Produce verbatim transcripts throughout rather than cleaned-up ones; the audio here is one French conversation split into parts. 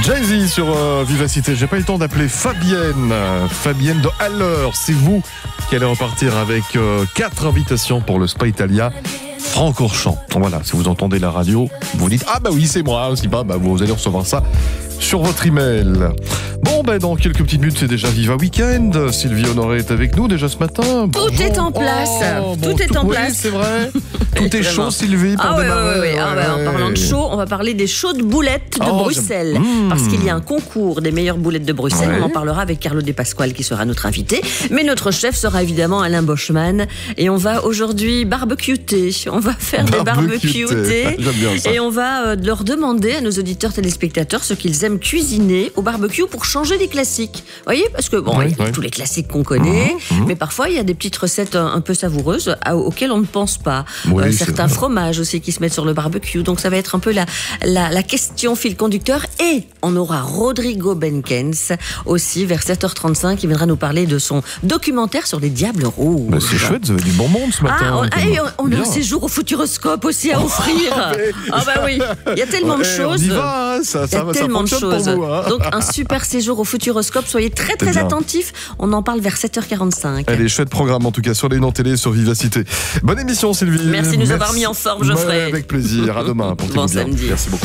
Jay-Z sur euh, Vivacité. J'ai pas eu le temps d'appeler Fabienne. Euh, Fabienne de Haller. C'est vous qui allez repartir avec euh, quatre invitations pour le Spa Italia Francorchamps. Voilà, si vous entendez la radio, vous dites ah bah oui c'est moi aussi. Bah, bah vous allez recevoir ça sur votre email. Bon ben dans quelques petites minutes c'est déjà Viva Weekend. Sylvie Honoré est avec nous déjà ce matin. Tout Bonjour. est en place. Oh, bon, tout est tout, en oui, place. C'est vrai. Tout est chaud Sylvie pour ah, démarrer. Oui, oui, oui. Ah, ouais. En parlant de chaud, on va parler des chaudes boulettes de oh, Bruxelles. Mmh. Parce qu'il y a un concours des meilleures boulettes de Bruxelles. Ouais. On en parlera avec Carlo De Pasquale qui sera notre invité. Mais notre chef sera évidemment Alain Boschman. Et on va aujourd'hui barbecuter. On va faire des barbecutés. J'aime bien ça. Et on va euh, leur demander à nos auditeurs téléspectateurs ce qu'ils aiment cuisiner au barbecue pour changer des classiques. Vous voyez, parce que bon, oui, il y a oui. tous les classiques qu'on connaît, mmh, mmh. mais parfois il y a des petites recettes un, un peu savoureuses à, auxquelles on ne pense pas. Oui, euh, certains fromages aussi qui se mettent sur le barbecue. Donc ça va être un peu la, la, la question fil conducteur. Et on aura Rodrigo Benkens aussi vers sept heures trente-cinq qui viendra nous parler de son documentaire sur les Diables Rouges. Bah c'est chouette, vous avez du bon monde ce matin. Ah, on, ah, et on, on a un séjour au Futuroscope aussi à offrir. Ah bah oui, il y a tellement de ouais, choses. On y va, hein, ça, ça, il y a ça tellement de choses. Vous, hein. Donc un super séjour au Futuroscope. Soyez très très attentifs. On en parle vers sept heures quarante-cinq. Allez, chouette programme en tout cas sur les Nantes Télé, sur Vivacité. Bonne émission Sylvie. Merci de nous Merci. avoir mis en forme Geoffrey. Ouais, avec plaisir. À demain. Pour bon samedi. Merci beaucoup.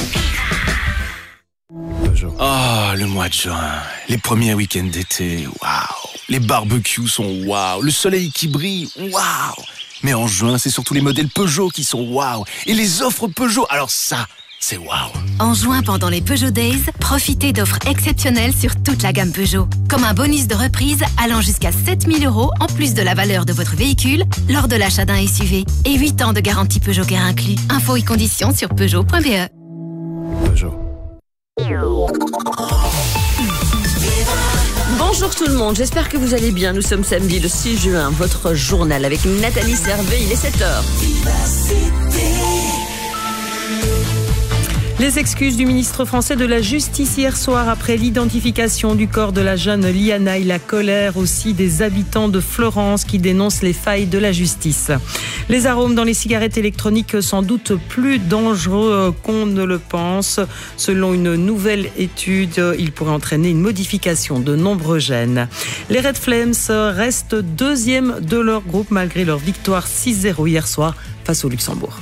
Ah, oh, le mois de juin, les premiers week-ends d'été, waouh. Les barbecues sont waouh. Le soleil qui brille, waouh. Mais en juin, c'est surtout les modèles Peugeot qui sont waouh. Et les offres Peugeot, alors ça, c'est waouh. En juin, pendant les Peugeot Days, profitez d'offres exceptionnelles sur toute la gamme Peugeot. Comme un bonus de reprise allant jusqu'à sept mille euros en plus de la valeur de votre véhicule lors de l'achat d'un S U V. Et huit ans de garantie Peugeot Care inclus. Infos et conditions sur Peugeot point B E. Peugeot. Bonjour tout le monde, j'espère que vous allez bien. Nous sommes samedi le six juin, votre journal avec Nathalie Servet, il est sept heures. Les excuses du ministre français de la Justice hier soir après l'identification du corps de la jeune Liana et la colère aussi des habitants de Florence qui dénoncent les failles de la justice. Les arômes dans les cigarettes électroniques sans doute plus dangereux qu'on ne le pense. Selon une nouvelle étude, il pourrait entraîner une modification de nombreux gènes. Les Red Flames restent deuxième de leur groupe malgré leur victoire six zéro hier soir face au Luxembourg.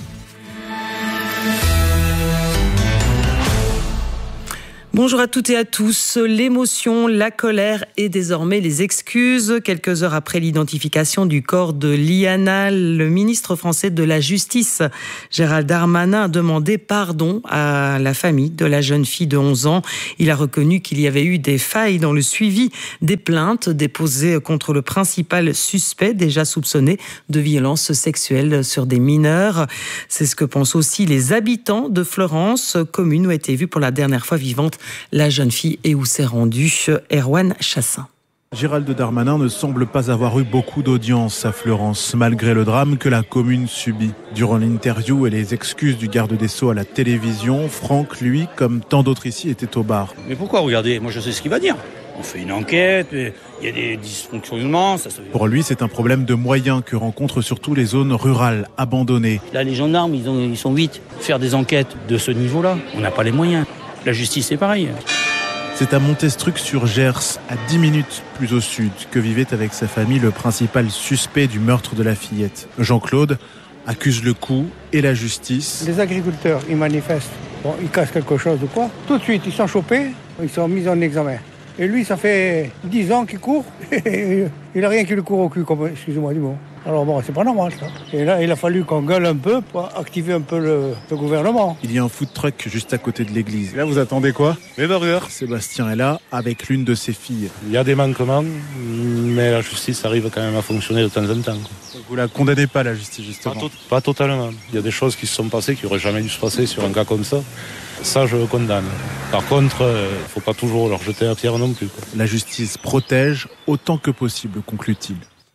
Bonjour à toutes et à tous. L'émotion, la colère et désormais les excuses. Quelques heures après l'identification du corps de Liana, le ministre français de la Justice, Gérald Darmanin, a demandé pardon à la famille de la jeune fille de onze ans. Il a reconnu qu'il y avait eu des failles dans le suivi des plaintes déposées contre le principal suspect, déjà soupçonné de violences sexuelles sur des mineurs. C'est ce que pensent aussi les habitants de Florence, commune où a été vue pour la dernière fois vivante la jeune fille et où s'est rendu Erwan Chassin. Gérald Darmanin ne semble pas avoir eu beaucoup d'audience à Florence, malgré le drame que la commune subit. Durant l'interview et les excuses du garde des Sceaux à la télévision, Franck, lui, comme tant d'autres ici, était au bar. Mais pourquoi regarder ? Moi je sais ce qu'il va dire. On fait une enquête, il y a des dysfonctionnements. Ça se... Pour lui, c'est un problème de moyens que rencontrent surtout les zones rurales, abandonnées. Là, les gendarmes, ils, ont, ils sont huit. Faire des enquêtes de ce niveau-là, on n'a pas les moyens. La justice, c'est pareil. C'est à Montestruc-sur-Gers, à dix minutes plus au sud, que vivait avec sa famille le principal suspect du meurtre de la fillette. Jean-Claude accuse le coup et la justice. Les agriculteurs, ils manifestent. Bon, ils cassent quelque chose ou quoi. Tout de suite, ils sont chopés, ils sont mis en examen. Et lui, ça fait dix ans qu'il court. Il n'a rien qui lui court au cul, comme, excusez-moi du mot. Alors bon, c'est pas normal ça. Et là, il a fallu qu'on gueule un peu pour activer un peu le, le gouvernement. Il y a un food truck juste à côté de l'église. Et là, vous attendez quoi ? Les burgers. Sébastien est là avec l'une de ses filles. Il y a des manquements, mais la justice arrive quand même à fonctionner de temps en temps. Vous la condamnez pas, la justice, justement ? Pas, to- pas totalement. Il y a des choses qui se sont passées qui n'auraient jamais dû se passer sur un cas comme ça. Ça, je le condamne. Par contre, il euh, ne faut pas toujours leur jeter la pierre non plus, quoi. La justice protège autant que possible, conclut-il.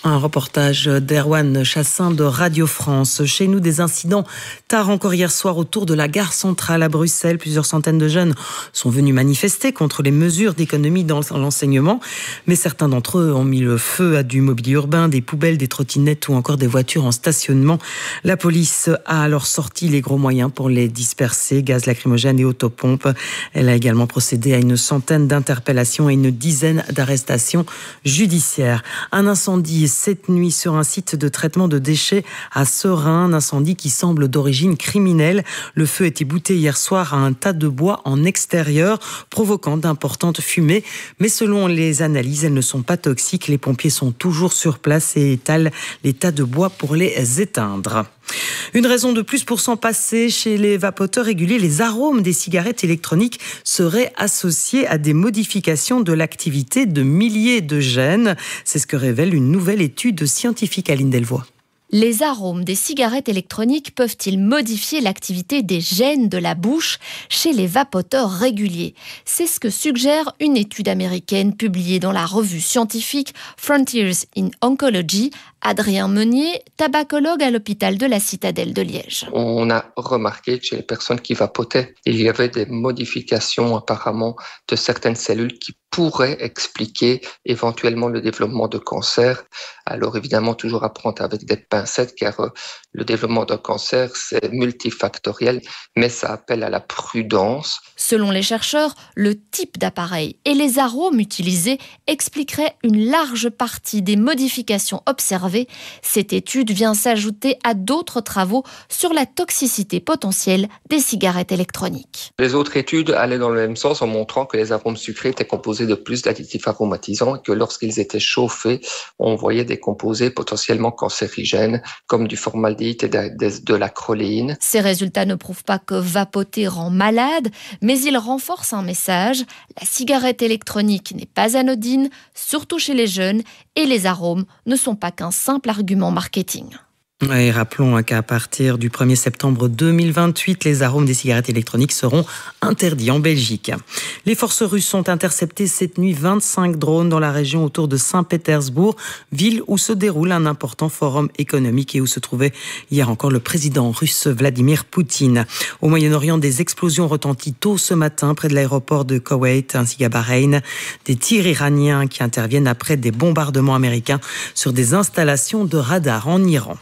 Un reportage d'Erwan Chassin de Radio France. Chez nous, des incidents tard encore hier soir autour de la gare centrale à Bruxelles. Plusieurs centaines de jeunes sont venus manifester contre les mesures d'économie dans l'enseignement. Mais certains d'entre eux ont mis le feu à du mobilier urbain, des poubelles, des trottinettes ou encore des voitures en stationnement. La police a alors sorti les gros moyens pour les disperser, gaz lacrymogène et autopompe. Elle a également procédé à une centaine d'interpellations et une dizaine d'arrestations judiciaires. Un incendie cette nuit sur un site de traitement de déchets à Serein, un incendie qui semble d'origine criminelle. Le feu était bouté hier soir à un tas de bois en extérieur, provoquant d'importantes fumées. Mais selon les analyses, elles ne sont pas toxiques. Les pompiers sont toujours sur place et étalent les tas de bois pour les éteindre. Une raison de plus pour s'en passer. Chez les vapoteurs réguliers, les arômes des cigarettes électroniques seraient associés à des modifications de l'activité de milliers de gènes. C'est ce que révèle une nouvelle étude scientifique. Aline Delvoye. Les arômes des cigarettes électroniques peuvent-ils modifier l'activité des gènes de la bouche chez les vapoteurs réguliers ? C'est ce que suggère une étude américaine publiée dans la revue scientifique Frontiers in Oncology. Adrien Meunier, tabacologue à l'hôpital de la Citadelle de Liège. On a remarqué que chez les personnes qui vapotaient, il y avait des modifications apparemment de certaines cellules qui pourraient expliquer éventuellement le développement de cancer. Alors évidemment, toujours à prendre avec des pincettes, car euh, le développement d'un cancer, c'est multifactoriel, mais ça appelle à la prudence. Selon les chercheurs, le type d'appareil et les arômes utilisés expliqueraient une large partie des modifications observées. Cette étude vient s'ajouter à d'autres travaux sur la toxicité potentielle des cigarettes électroniques. Les autres études allaient dans le même sens en montrant que les arômes sucrés étaient composés de plus d'additifs aromatisants et que lorsqu'ils étaient chauffés, on voyait des composés potentiellement cancérigènes comme du formaldéhyde et de, de, de la choléine. Ces résultats ne prouvent pas que vapoter rend malade, mais ils renforcent un message. La cigarette électronique n'est pas anodine, surtout chez les jeunes, et les arômes ne sont pas qu'un simple argument marketing. Et rappelons qu'à partir du premier septembre deux mille vingt-huit, les arômes des cigarettes électroniques seront interdits en Belgique. Les forces russes ont intercepté cette nuit vingt-cinq drones dans la région autour de Saint-Pétersbourg, ville où se déroule un important forum économique et où se trouvait hier encore le président russe Vladimir Poutine. Au Moyen-Orient, des explosions retentit tôt ce matin près de l'aéroport de Koweït ainsi qu'à Bahreïn. Des tirs iraniens qui interviennent après des bombardements américains sur des installations de radar en Iran.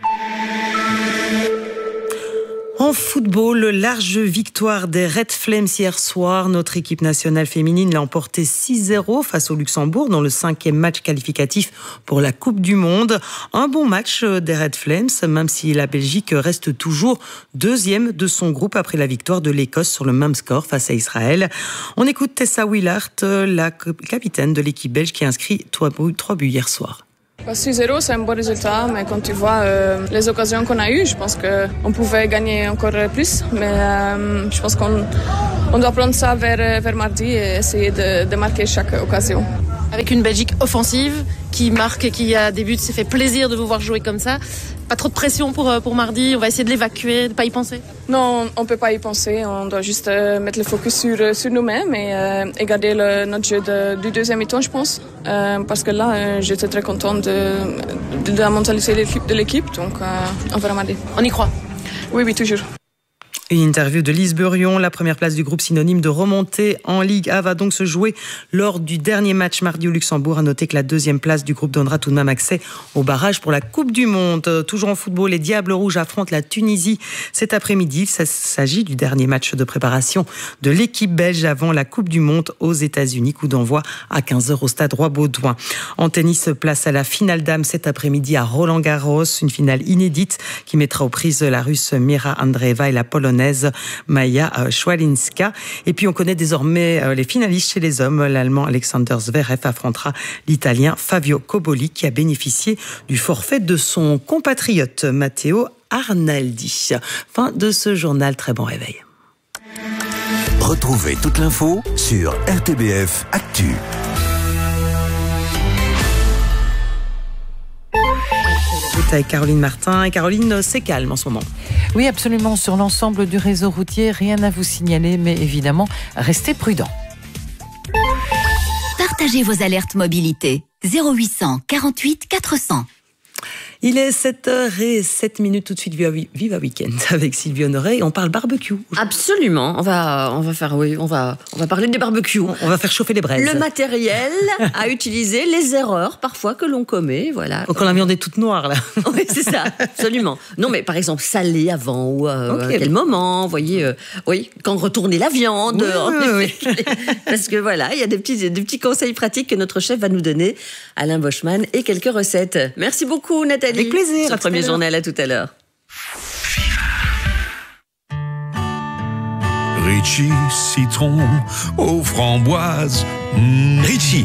En football, large victoire des Red Flames hier soir. Notre équipe nationale féminine l'a emporté six zéro face au Luxembourg dans le cinquième match qualificatif pour la Coupe du Monde. Un bon match des Red Flames, même si la Belgique reste toujours deuxième de son groupe après la victoire de l'Écosse sur le même score face à Israël. On écoute Tessa Willard, la capitaine de l'équipe belge qui a inscrit trois buts, trois buts hier soir. six zéro, c'est un bon résultat, mais quand tu vois euh, les occasions qu'on a eues, je pense qu'on pouvait gagner encore plus. Mais euh, je pense qu'on on doit prendre ça vers, vers mardi et essayer de, de marquer chaque occasion. Avec une Belgique offensive qui marque et qui a des buts, ça fait plaisir de vous voir jouer comme ça. Pas trop de pression pour, pour mardi, on va essayer de l'évacuer, de ne pas y penser. Non, on ne peut pas y penser, on doit juste euh, mettre le focus sur, sur nous-mêmes et, euh, et garder le, notre jeu de, du deuxième mi-temps, je pense. Euh, parce que là, euh, j'étais très contente de, de, de la mentalité de l'équipe, de l'équipe donc euh, on verra mardi. On y croit ? Oui, oui, toujours. Une interview de Lise Burion, la première place du groupe synonyme de remontée en Ligue A va donc se jouer lors du dernier match mardi au Luxembourg. À noter que la deuxième place du groupe donnera tout de même accès au barrage pour la Coupe du Monde. Toujours en football, les Diables Rouges affrontent la Tunisie cet après-midi. Il s'agit du dernier match de préparation de l'équipe belge avant la Coupe du Monde aux États-Unis. Coup d'envoi à quinze heures au stade Roi-Baudouin. En tennis, place à la finale dames cet après-midi à Roland-Garros. Une finale inédite qui mettra aux prises la Russe Mira Andreeva et la Polonaise Maja Szwalinska. Et puis on connaît désormais les finalistes chez les hommes. L'Allemand Alexander Zverev affrontera l'Italien Fabio Coboli qui a bénéficié du forfait de son compatriote Matteo Arnaldi. Fin de ce journal. Très bon réveil. Retrouvez toute l'info sur R T B F Actu. Avec Caroline Martin. Et Caroline, c'est calme en ce moment. Oui, absolument. Sur l'ensemble du réseau routier, rien à vous signaler, mais évidemment, restez prudents. Partagez vos alertes mobilité. zéro huit cent quarante-huit quatre cents. Il est sept heures zéro sept minutes, tout de suite Viva, Viva Weekend avec Sylvie Honoré et on parle barbecue. Absolument, on va, on va faire, oui, on va, on va parler des barbecues. On va faire chauffer les braises. Le matériel à utiliser, les erreurs parfois que l'on commet, voilà. Quand la viande est toute noire là. Oui, c'est ça, absolument. Non, mais par exemple saler avant ou euh, okay. à quel moment, vous voyez, euh, oui, quand retourner la viande. Oui, en oui, effet. Oui. Parce que voilà, il y a des petits, des petits conseils pratiques que notre chef va nous donner, Alain Boschman, et quelques recettes. Merci beaucoup, Nathalie. Avec plaisir. Ce premier journal, à tout à l'heure. Ritchie, citron aux framboises. Mmh. Ritchie,